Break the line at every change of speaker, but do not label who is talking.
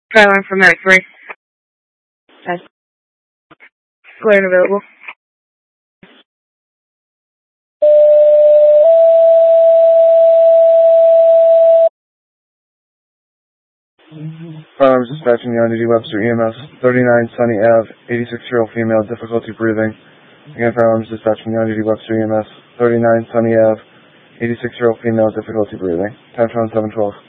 Fire alarm for Medic 3. Test. Clear and available.
Fire alarm dispatching the on-duty Webster EMS, 39 Sunny Ave, 86-year-old female, difficulty breathing. Again, fire alarm dispatching the on-duty Webster EMS, 39 Sunny Ave, 86-year-old female, difficulty breathing. Time 7:12.